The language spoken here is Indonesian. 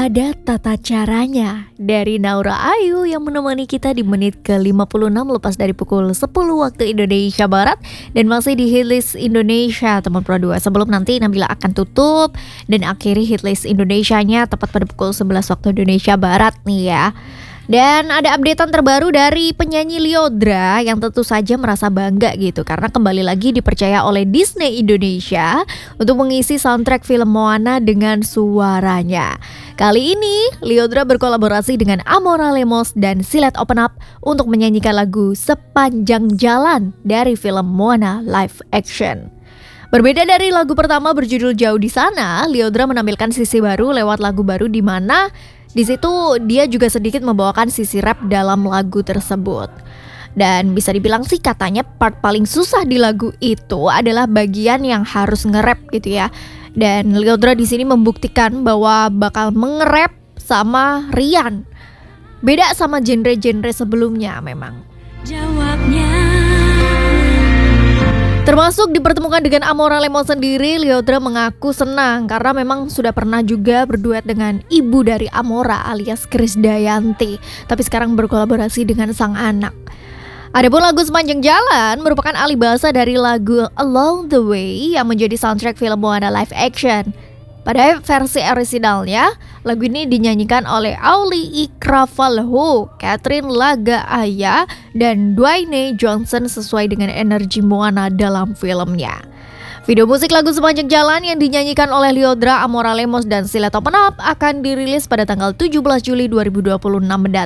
ada tata caranya dari Naura Ayu yang menemani kita di menit ke-56 lepas dari pukul 10 waktu Indonesia Barat dan masih di Hitlist Indonesia teman Pro 2 sebelum nanti Nabila akan tutup dan akhiri Hitlist Indonesianya tepat pada pukul 11 waktu Indonesia Barat nih ya. Dan ada updatean terbaru dari penyanyi Lyodra yang tentu saja merasa bangga gitu karena kembali lagi dipercaya oleh Disney Indonesia untuk mengisi soundtrack film Moana dengan suaranya. Kali ini Lyodra berkolaborasi dengan Amora Lemos dan Silet Open Up untuk menyanyikan lagu Sepanjang Jalan dari film Moana live action. Berbeda dari lagu pertama berjudul Jauh di Sana, Lyodra menampilkan sisi baru lewat lagu baru di mana di situ dia juga sedikit membawakan sisi rap dalam lagu tersebut. Dan bisa dibilang sih katanya part paling susah di lagu itu adalah bagian yang harus nge-rap gitu ya. Dan Lyodra di sini membuktikan bahwa bakal menge-rap sama Rian. Beda sama genre-genre sebelumnya memang. Jawabnya. Termasuk dipertemukan dengan Amora Lemos sendiri, Lyodra mengaku senang karena memang sudah pernah juga berduet dengan ibu dari Amora alias Krisdayanti, tapi sekarang berkolaborasi dengan sang anak. Adapun lagu Sepanjang Jalan merupakan alih bahasa dari lagu Along the Way yang menjadi soundtrack film Moana live action. Pada versi orisinalnya, lagu ini dinyanyikan oleh Aulie Ikravalho, Catherine Lagaaya, dan Dwayne Johnson sesuai dengan energi Moana dalam filmnya. Video musik lagu Sepanjang Jalan yang dinyanyikan oleh Lyodra, Amora Lemos, dan Silet Open Up akan dirilis pada tanggal 17 Juli 2026 mendatang.